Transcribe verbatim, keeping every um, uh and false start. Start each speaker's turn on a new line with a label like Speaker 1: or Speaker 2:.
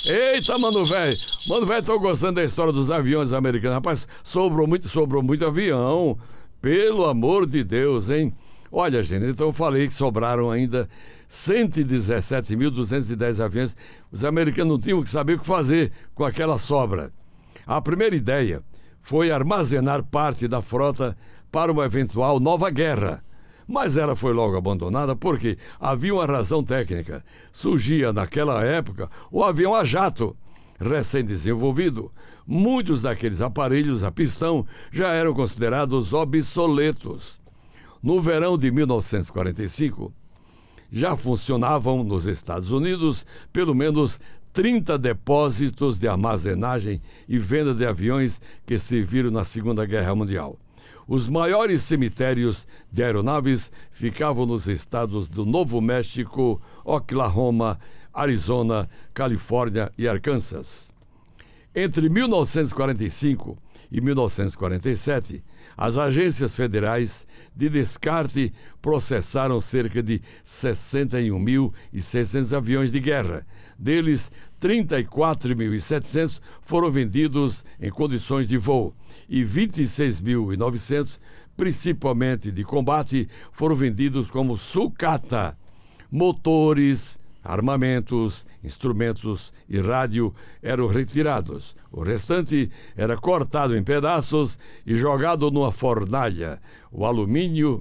Speaker 1: Eita, mano velho. Mano velho, tô gostando da história dos aviões americanos. Rapaz, sobrou muito, sobrou muito avião. Pelo amor de Deus, hein? Olha, gente, então eu falei que sobraram ainda cento e dezessete mil duzentos e dez aviões. Os americanos não tinham que saber o que fazer com aquela sobra. A primeira ideia foi armazenar parte da frota para uma eventual nova guerra. Mas ela foi logo abandonada porque havia uma razão técnica. Surgia naquela época o avião a jato, recém-desenvolvido. Muitos daqueles aparelhos a pistão já eram considerados obsoletos. No verão de mil novecentos e quarenta e cinco, já funcionavam nos Estados Unidos pelo menos trinta depósitos de armazenagem e venda de aviões que serviram na Segunda Guerra Mundial. Os maiores cemitérios de aeronaves ficavam nos estados do Novo México, Oklahoma, Arizona, Califórnia e Arkansas. Entre mil novecentos e quarenta e cinco e mil novecentos e quarenta e sete, as agências federais de descarte processaram cerca de sessenta e um mil e seiscentos aviões de guerra. Deles, trinta e quatro mil e setecentos foram vendidos em condições de voo e vinte e seis mil e novecentos, principalmente de combate, foram vendidos como sucata. Motores, armamentos, instrumentos e rádio eram retirados. O restante era cortado em pedaços e jogado numa fornalha. O alumínio,